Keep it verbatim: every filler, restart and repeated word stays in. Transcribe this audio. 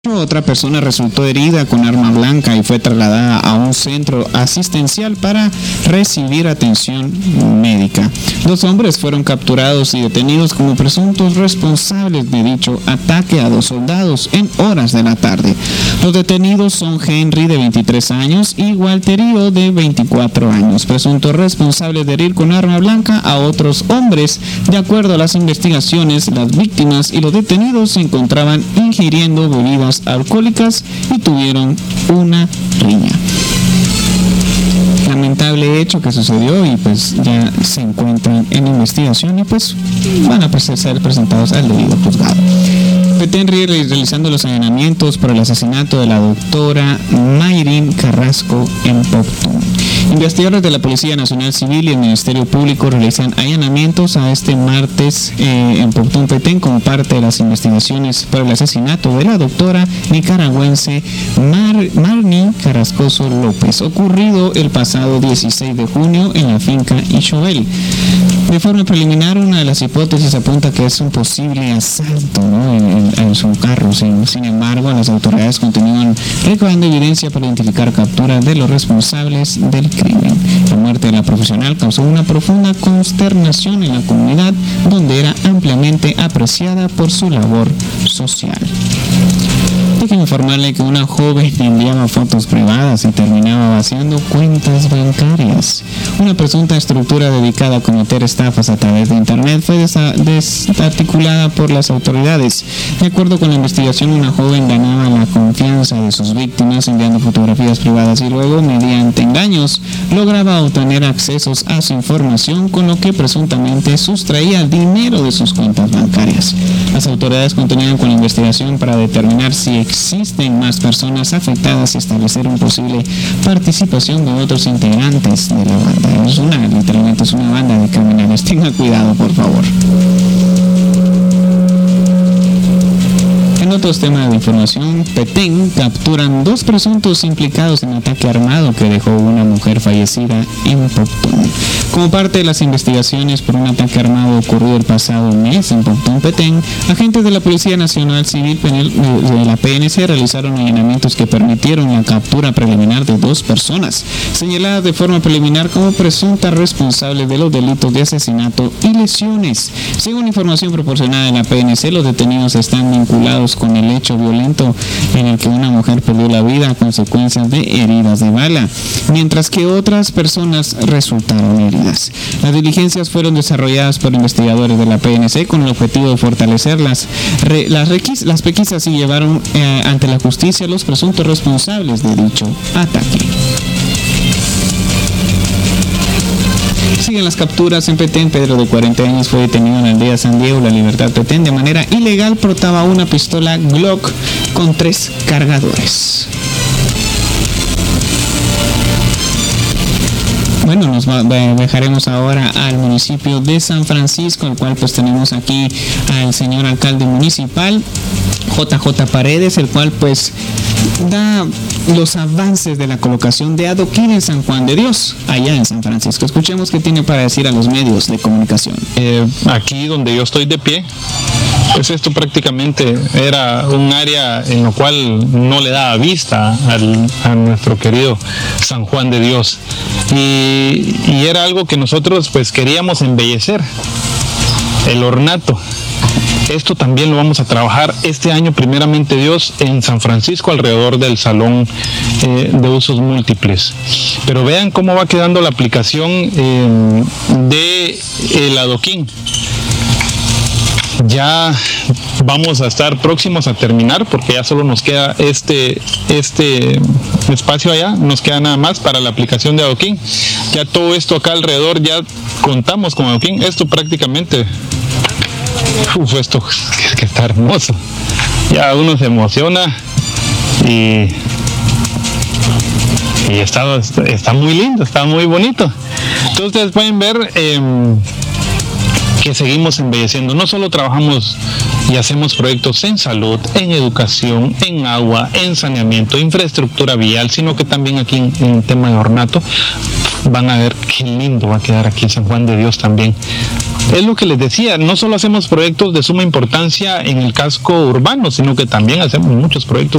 Otra persona resultó herida con arma blanca y fue trasladada a un centro asistencial para recibir atención médica. Dos hombres fueron capturados y detenidos como presuntos responsables de dicho ataque a dos soldados en horas de la tarde. Los detenidos son Henry, de veintitrés años, y Walterio, de veinticuatro años, presuntos responsables de herir con arma blanca a otros hombres. De acuerdo a las investigaciones, las víctimas y los detenidos se encontraban ingiriendo bebidas alcohólicas y tuvieron una riña. Lamentable hecho que sucedió y pues ya se encuentran en investigación y pues van a ser presentados al debido juzgado. Petén realizando los allanamientos por el asesinato de la doctora Mayrin Carrasco en Poptún. Investigadores de la Policía Nacional Civil y el Ministerio Público realizan allanamientos a este martes eh, en Poptún, Petén, como parte de las investigaciones por el asesinato de la doctora nicaragüense Mar Marni Carrascoso López, ocurrido el pasado dieciséis de junio en la finca Ixobel. De forma preliminar, una de las hipótesis apunta que es un posible asalto, ¿no?, en, en, en su carro. Sin, sin embargo, las autoridades continúan recabando evidencia para identificar capturas de los responsables del crimen. La muerte de la profesional causó una profunda consternación en la comunidad, donde era ampliamente apreciada por su labor social. Hay que informarle que una joven enviaba fotos privadas y terminaba vaciando cuentas bancarias. Una presunta estructura dedicada a cometer estafas a través de internet fue desarticulada por las autoridades. De acuerdo con la investigación, una joven ganaba la confianza de sus víctimas enviando fotografías privadas y luego, mediante engaños, lograba obtener accesos a su información, con lo que presuntamente sustraía dinero de sus cuentas bancarias. Las autoridades continúan con la investigación para determinar si existen más personas afectadas y establecer una posible participación de otros integrantes de la banda. Es una, literalmente es una banda de criminales. Tenga cuidado, por favor. En otros temas de información, Petén capturan dos presuntos implicados en ataque armado que dejó una mujer fallecida en Poptún. Como parte de las investigaciones por un ataque armado ocurrido el pasado mes en Poptún, Petén, agentes de la Policía Nacional Civil de la P N C realizaron allanamientos que permitieron la captura preliminar de dos personas, señaladas de forma preliminar como presuntas responsables de los delitos de asesinato y lesiones. Según información proporcionada de la P N C, los detenidos están vinculados con el hecho violento en el que una mujer perdió la vida a consecuencias de heridas de bala, mientras que otras personas resultaron heridas. Las diligencias fueron desarrolladas por investigadores de la P N C con el objetivo de fortalecer las, re, las, requis, las pesquisas y llevaron eh, ante la justicia a los presuntos responsables de dicho ataque. Siguen las capturas en Petén. Pedro, de cuarenta años, fue detenido en la aldea San Diego, La Libertad, Petén. De manera ilegal portaba una pistola Glock con tres cargadores. Bueno, nos va, viajaremos ahora al municipio de San Francisco, al cual pues tenemos aquí al señor alcalde municipal, J J Paredes, el cual pues da los avances de la colocación de adoquín en San Juan de Dios, allá en San Francisco. Escuchemos qué tiene para decir a los medios de comunicación. Eh, aquí donde yo estoy de pie, pues esto prácticamente era un área en lo cual no le daba vista al, a nuestro querido San Juan de Dios, y, y era algo que nosotros pues queríamos embellecer, el ornato. Esto también lo vamos a trabajar este año, primeramente Dios, en San Francisco, alrededor del salón eh, de usos múltiples. Pero vean cómo va quedando la aplicación eh, de el adoquín. Ya vamos a estar próximos a terminar, porque ya solo nos queda este, este espacio allá, nos queda nada más para la aplicación de adoquín. Ya todo esto acá alrededor ya contamos con adoquín. Esto prácticamente, uf, esto es que está hermoso. Ya uno se emociona y, y está, está muy lindo, está muy bonito. Entonces ustedes pueden ver eh, que seguimos embelleciendo. No solo trabajamos y hacemos proyectos en salud, en educación, en agua, en saneamiento, infraestructura vial, sino que también aquí en, en tema de ornato. Van a ver qué lindo va a quedar aquí San Juan de Dios también. Es lo que les decía, no solo hacemos proyectos de suma importancia en el casco urbano, sino que también hacemos muchos proyectos